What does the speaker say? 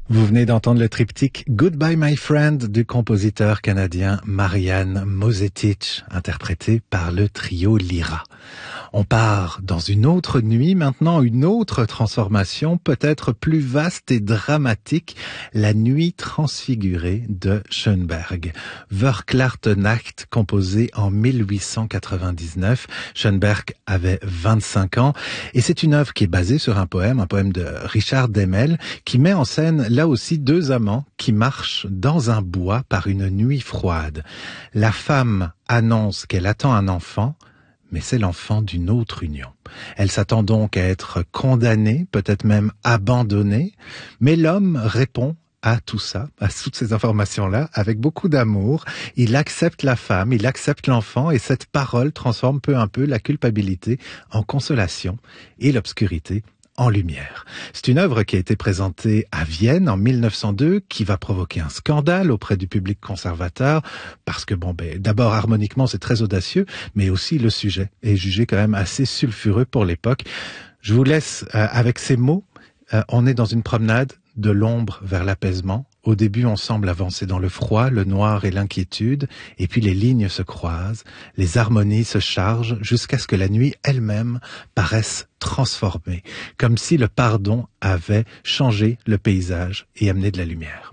Vous venez d'entendre le triptyque Goodbye My Friend du compositeur canadien Marian Mosetich, interprété par le trio Lyra. On part dans une autre nuit, maintenant une autre transformation, peut-être plus vaste et dramatique, la nuit transfigurée de Schönberg. Verklaarte-Nacht, composé en 1899. Schönberg avait 25 ans et c'est une œuvre qui est basée sur un poème de Richard Demmel, qui met en scène là aussi deux amants qui marchent dans un bois par une nuit froide. La femme annonce qu'elle attend un enfant, mais c'est l'enfant d'une autre union. Elle s'attend donc à être condamnée, peut-être même abandonnée, mais l'homme répond à tout ça, à toutes ces informations-là, avec beaucoup d'amour. Il accepte la femme, il accepte l'enfant, et cette parole transforme peu à peu la culpabilité en consolation et l'obscurité en lumière. C'est une œuvre qui a été présentée à Vienne en 1902, qui va provoquer un scandale auprès du public conservateur, parce que d'abord harmoniquement c'est très audacieux, mais aussi le sujet est jugé quand même assez sulfureux pour l'époque. Je vous laisse avec ces mots. On est dans une promenade de l'ombre vers l'apaisement. Au début, on semble avancer dans le froid, le noir et l'inquiétude, et puis les lignes se croisent, les harmonies se chargent, jusqu'à ce que la nuit elle-même paraisse transformée, comme si le pardon avait changé le paysage et amené de la lumière.